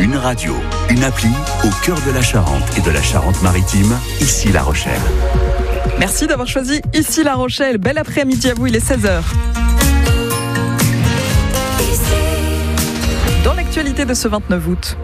Une radio, une appli au cœur de la Charente et de la Charente-Maritime, ici La Rochelle. Merci d'avoir choisi ici La Rochelle. Bel après-midi à vous, il est 16h. Dans l'actualité de ce 29 août.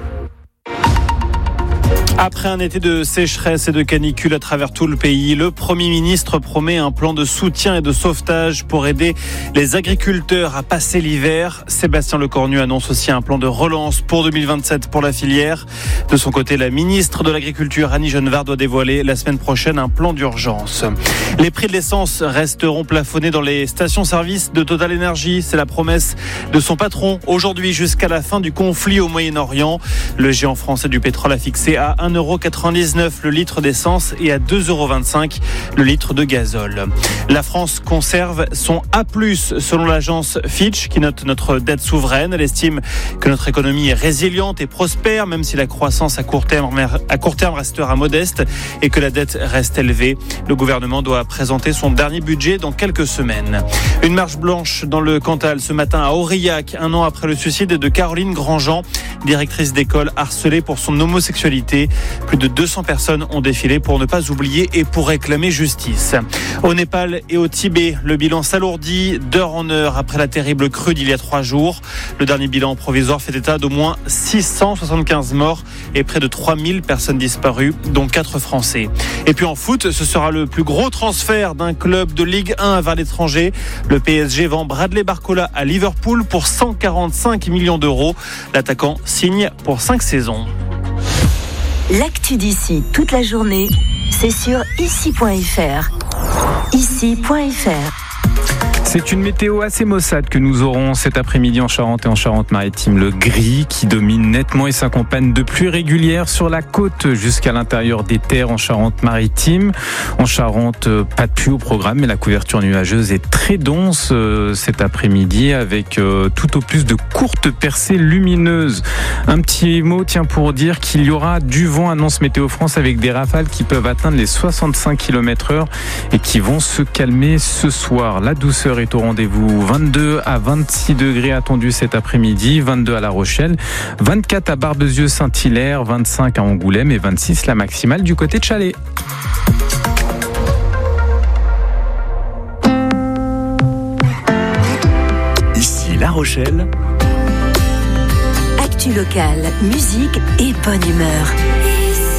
Après un été de sécheresse et de canicule à travers tout le pays, le Premier ministre promet un plan de soutien et de sauvetage pour aider les agriculteurs à passer l'hiver. Sébastien Lecornu annonce aussi un plan de relance pour 2027 pour la filière. De son côté, la ministre de l'Agriculture, Annie Genevard, doit dévoiler la semaine prochaine un plan d'urgence. Les prix de l'essence resteront plafonnés dans les stations-service de Total Energy. C'est la promesse de son patron aujourd'hui jusqu'à la fin du conflit au Moyen-Orient. Le géant français du pétrole a fixé à 1,99€ le litre d'essence et à 2,25€ le litre de gazole. La France conserve son A+, selon l'agence Fitch, qui note notre dette souveraine. Elle estime que notre économie est résiliente et prospère, même si la croissance à court terme restera modeste et que la dette reste élevée. Le gouvernement doit présenter son dernier budget dans quelques semaines. Une marche blanche dans le Cantal ce matin à Aurillac, 1 an après le suicide de Caroline Grandjean, directrice d'école harcelée pour son homosexualité. Plus de 200 personnes ont défilé pour ne pas oublier et pour réclamer justice. Au Népal et au Tibet, le bilan s'alourdit d'heure en heure après la terrible crue d'il y a 3 jours. Le dernier bilan provisoire fait état d'au moins 675 morts et près de 3000 personnes disparues, dont 4 Français. Et puis en foot, ce sera le plus gros transfert d'un club de Ligue 1 vers l'étranger. Le PSG vend Bradley Barcola à Liverpool pour 145 millions d'euros. L'attaquant signe pour 5 saisons. L'actu d'ici toute la journée, c'est sur ici.fr. Ici.fr. C'est une météo assez maussade que nous aurons cet après-midi en Charente et en Charente-Maritime. Le gris qui domine nettement et s'accompagne de pluies régulières sur la côte jusqu'à l'intérieur des terres en Charente-Maritime. En Charente, pas de pluie au programme, mais la couverture nuageuse est très dense cet après-midi avec tout au plus de courtes percées lumineuses. Un petit mot pour dire qu'il y aura du vent, annonce Météo France, avec des rafales qui peuvent atteindre les 65 km/h et qui vont se calmer ce soir. La douceur est au rendez-vous. 22 à 26 degrés attendus cet après-midi, 22 à La Rochelle, 24 à Barbezieux-Saint-Hilaire, 25 à Angoulême et 26 la maximale du côté de Chalais. Ici La Rochelle. Actu locale, musique et bonne humeur.